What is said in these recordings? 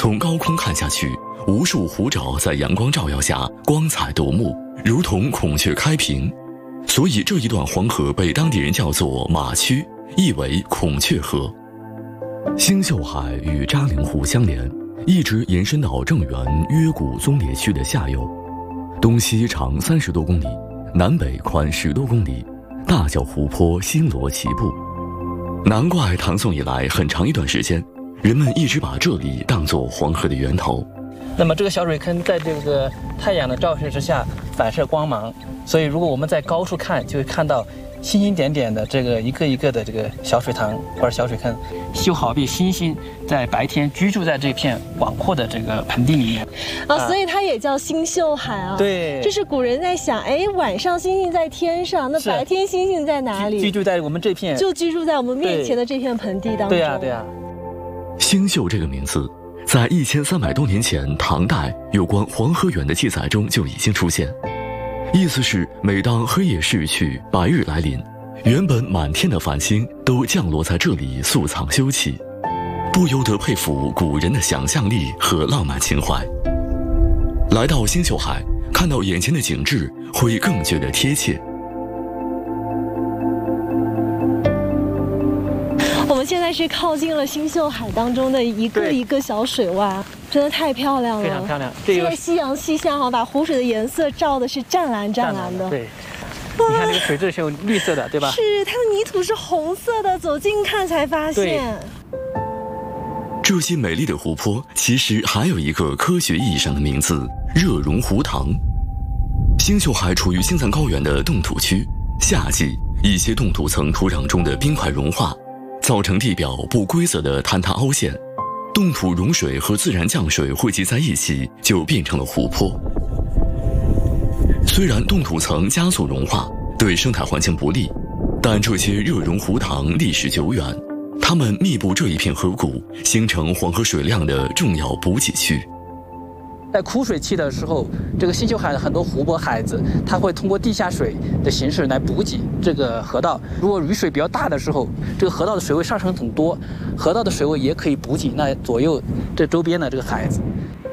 从高空看下去，无数湖沼在阳光照耀下光彩夺目，如同孔雀开屏。所以这一段黄河被当地人叫做马曲，意为孔雀河。星宿海与扎陵湖相连，一直延伸到正源约谷宗烈区的下游，东西长30多公里，南北宽10多公里，大小湖泊星罗棋布。难怪唐宋以来很长一段时间，人们一直把这里当作黄河的源头。 那么这个小水坑在这个太阳的照射之下反射光芒，所以如果我们在高处看，就会看到星星点点的这个一个一个的这个小水塘或者小水坑，就好比星星在白天居住在这片广阔的这个盆地里面所以它也叫星宿海啊。 对， 这是古人在想，哎，晚上星星在天上，那白天星星在哪里？ 居住在我们这片， 就居住在我们面前的这片盆地当中。 对呀，对呀。 星宿这个名字，在1300多年前唐代有关黄河源的记载中就已经出现。意思是每当黑夜逝去，白日来临，原本满天的繁星都降落在这里宿藏休憩，不由得佩服古人的想象力和浪漫情怀。来到星宿海，看到眼前的景致，会更觉得贴切。 我们现在是靠近了星宿海当中的一个一个小水洼，真的太漂亮了， 非常漂亮。 这个夕阳西下哈，把湖水的颜色照的是湛蓝湛蓝的。 对，你看这个水质是有绿色的，对吧？ 是，它的泥土是红色的，走近看才发现。 这些美丽的湖泊其实还有一个科学意义上的名字——热溶湖塘。星宿海处于青藏高原的冻土区，夏季一些冻土层土壤中的冰块融化，造成地表不规则的坍塌凹陷，冻土融水和自然降水汇集在一起，就变成了湖泊。虽然冻土层加速融化，对生态环境不利，但这些热溶湖塘历史久远，它们密布这一片河谷，形成黄河水量的重要补给区。 在枯水期的时候，这个星宿海的很多湖泊海子，它会通过地下水的形式来补给这个河道。如果雨水比较大的时候，这个河道的水位上升很多，河道的水位也可以补给那左右这周边的这个海子。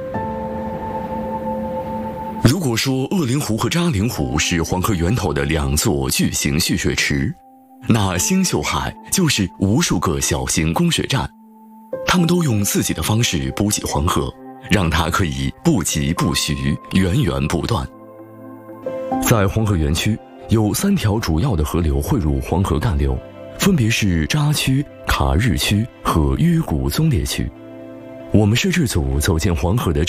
如果说鄂陵湖和扎陵湖是黄河源头的2座巨型蓄水池，那星宿海就是无数个小型供水站，他们都用自己的方式补给黄河，让它可以不疾不徐，源源不断。在黄河源区有3条主要的河流汇入黄河干流，分别是扎区、卡日区和约谷宗烈区。我们摄制组走进黄河的